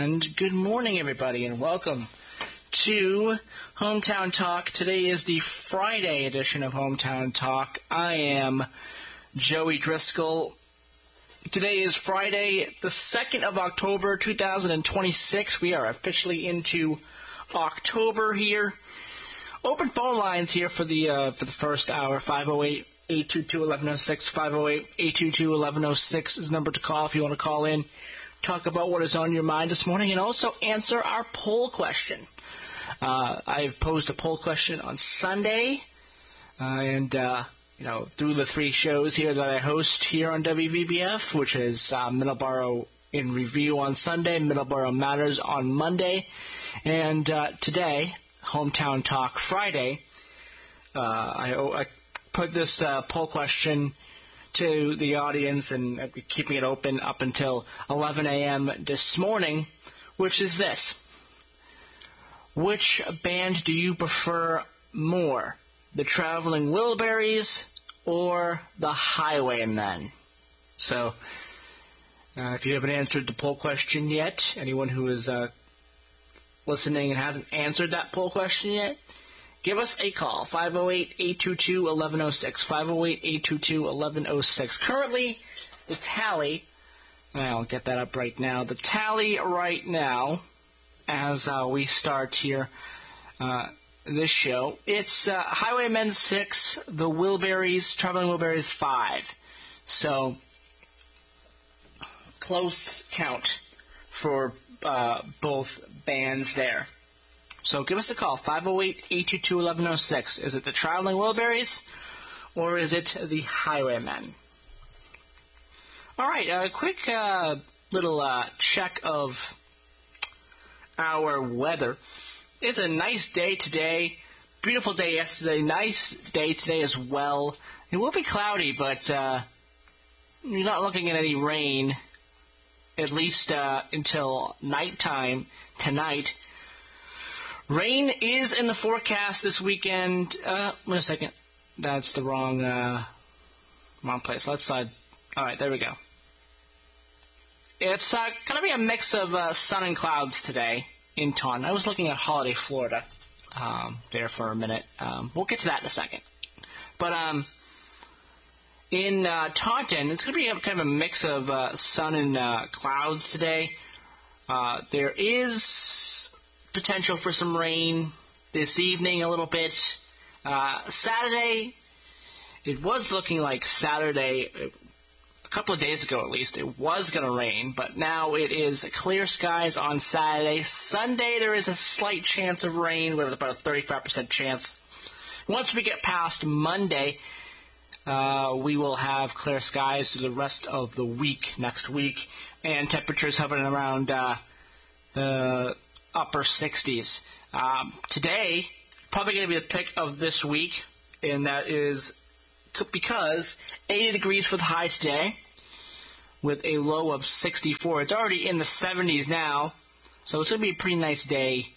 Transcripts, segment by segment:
And good morning, everybody, and welcome to Hometown Talk. Today is the Friday edition of Hometown Talk. I am Joey Driscoll. Today is Friday, the 2nd of October, 2026. We are officially into October here. Open phone lines here for the first hour. 508-822-1106. 508-822-1106 is the number to call if you want to call in. Talk about what is on your mind this morning, and also answer our poll question. I've posed a poll question on Sunday, and through the three shows here that I host here on WVBF, which is Middleborough in Review on Sunday, Middleborough Matters on Monday, and today, Hometown Talk Friday. I put this poll question to the audience, and I'll be keeping it open up until 11 a.m. this morning, which is this. Which band do you prefer more, the Traveling Wilburys or the Highwaymen? So, if you haven't answered the poll question yet, anyone who is listening and hasn't answered that poll question yet, give us a call, 508-822-1106, 508-822-1106. Currently, the tally, I'll get that up right now, the tally right now, as we start here, this show, it's Highwaymen 6, the Wilburys, Traveling Wilburys 5. So, close count for both bands there. So give us a call, 508-822-1106. Is it the Traveling Wilburys or is it the Highwaymen? All right, a quick little check of our weather. It's a nice day today. Beautiful day yesterday. Nice day today as well. It will be cloudy, but you're not looking at any rain, at least until nighttime tonight. Rain is in the forecast this weekend. Wait a second. That's the wrong place. Let's all right, there we go. It's going to be a mix of sun and clouds today in Taunton. I was looking at Holiday, Florida, there for a minute. We'll get to that in a second. But in Taunton, it's going to be kind of a mix of sun and clouds today. There is potential for some rain this evening a little bit. Saturday, it was looking like Saturday, a couple of days ago at least, it was going to rain, but now it is clear skies on Saturday. Sunday, there is a slight chance of rain with about a 35% chance. Once we get past Monday, we will have clear skies through the rest of the week, next week, and temperatures hovering around the upper 60s. Today, probably going to be the pick of this week, and that is because 80 degrees for the high today, with a low of 64. It's already in the 70s now, so it's going to be a pretty nice day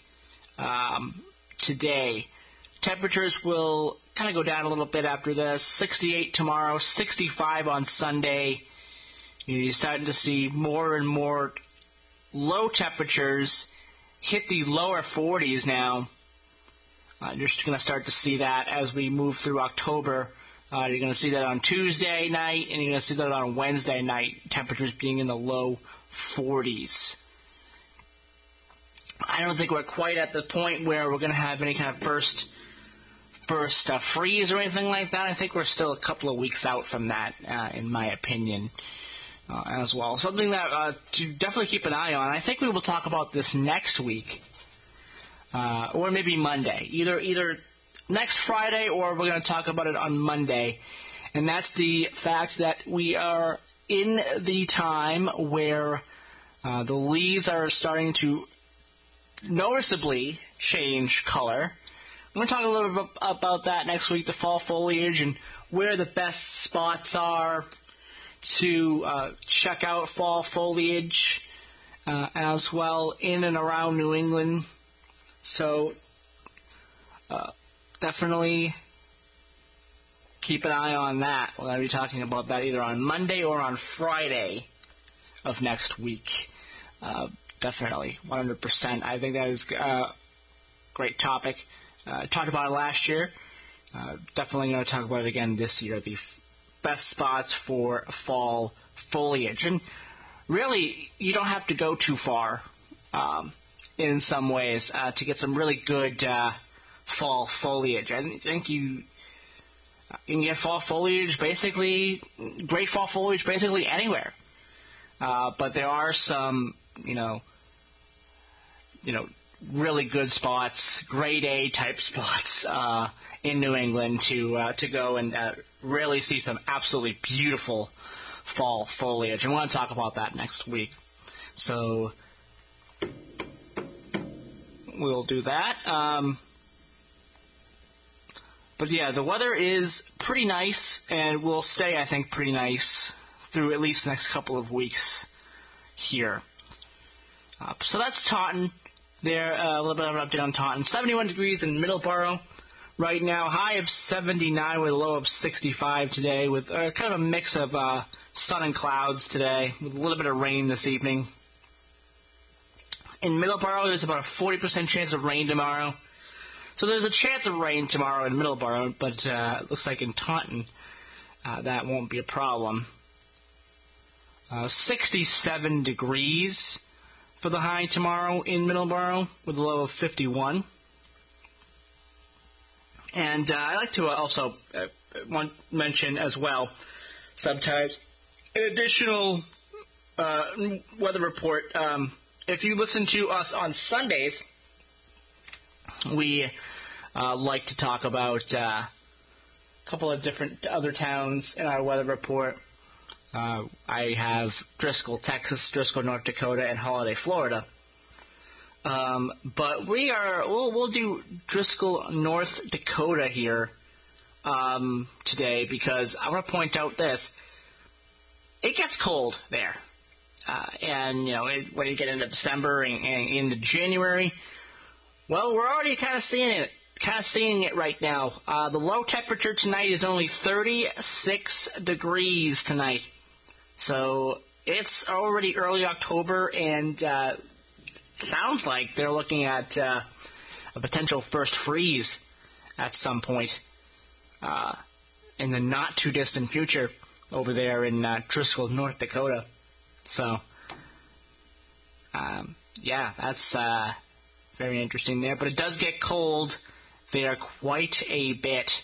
today. Temperatures will kind of go down a little bit after this. 68 tomorrow, 65 on Sunday. You're starting to see more and more low temperatures hit the lower 40s now. You're just going to start to see that as we move through October. You're going to see that on Tuesday night, and you're going to see that on Wednesday night, temperatures being in the low 40s. I don't think we're quite at the point where we're going to have any kind of burst freeze or anything like that. I think we're still a couple of weeks out from that, in my opinion. As well. Something that to definitely keep an eye on. I think we will talk about this next week, or maybe Monday. Either next Friday, or we're going to talk about it on Monday. And that's the fact that we are in the time where the leaves are starting to noticeably change color. I'm going to talk a little bit about that next week, the fall foliage, and where the best spots are to check out fall foliage as well in and around New England. So definitely keep an eye on that. We'll be talking about that either on Monday or on Friday of next week. definitely, 100%. I think that is a great topic. Talked about it last year. Definitely going to talk about it again this year. The best spots for fall foliage. And really, you don't have to go too far in some ways to get some really good fall foliage. I think you can get fall foliage basically, great fall foliage basically anywhere. But there are some, really good spots, grade A type spots in New England to go and really see some absolutely beautiful fall foliage. And we're going to talk about that next week. So we'll do that. But yeah, the weather is pretty nice and will stay, I think, pretty nice through at least the next couple of weeks here. So that's Taunton. There, a little bit of an update on Taunton. 71 degrees in Middleborough right now. High of 79 with a low of 65 today, with kind of a mix of sun and clouds today, with a little bit of rain this evening. In Middleborough, there's about a 40% chance of rain tomorrow. So there's a chance of rain tomorrow in Middleborough, but it looks like in Taunton that won't be a problem. 67 degrees for the high tomorrow in Middleborough with a low of 51. And I'd like to also mention as well, sometimes, an additional weather report. If you listen to us on Sundays, we like to talk about a couple of different other towns in our weather report. I have Driscoll, Texas, Driscoll, North Dakota, and Holiday, Florida. But we'll do Driscoll, North Dakota here today, because I want to point out this. It gets cold there. And, when you get into December and into January, well, we're already kind of seeing it right now. The low temperature tonight is only 36 degrees tonight. So it's already early October, and sounds like they're looking at a potential first freeze at some point in the not-too-distant future over there in Driscoll, North Dakota. So, that's very interesting there. But it does get cold there quite a bit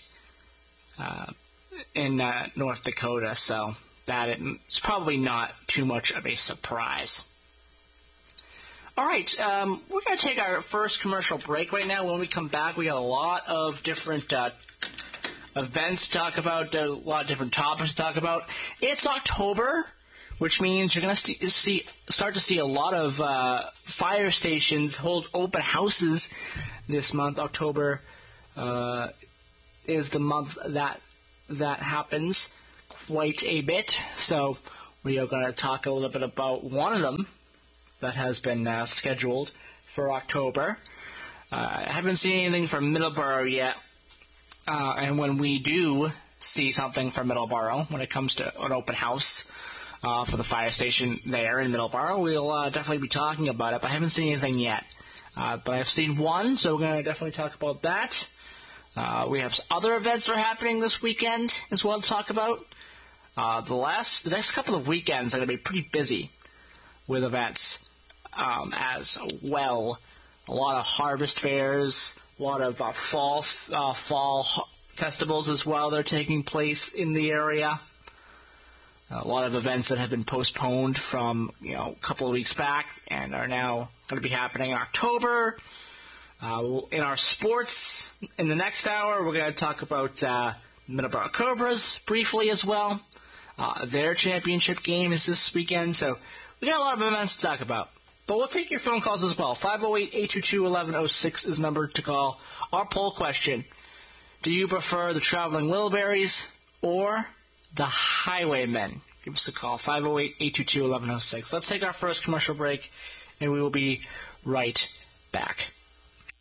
in North Dakota, so that it's probably not too much of a surprise. All right, we're going to take our first commercial break right now. When we come back, we got a lot of different events to talk about, a lot of different topics to talk about. It's October, which means you're going to start to see a lot of fire stations hold open houses this month. October is the month that happens quite a bit. So we are going to talk a little bit about one of them that has been scheduled for October. I haven't seen anything from Middleborough yet. And when we do see something from Middleborough, when it comes to an open house for the fire station there in Middleborough, we'll definitely be talking about it. But I haven't seen anything yet. But I've seen one, so we're going to definitely talk about that. We have other events that are happening this weekend as well to talk about. The next couple of weekends are going to be pretty busy with events as well. A lot of harvest fairs, a lot of fall festivals as well that are taking place in the area. A lot of events that have been postponed from a couple of weeks back and are now going to be happening in October. In our sports, in the next hour, we're going to talk about Middleborough Cobras briefly as well. Their championship game is this weekend, so we got a lot of events to talk about. But we'll take your phone calls as well. 508-822-1106 is the number to call. Our poll question: do you prefer the Traveling Wilburys or the Highwaymen? Give us a call, 508-822-1106. Let's take our first commercial break, and we will be right back.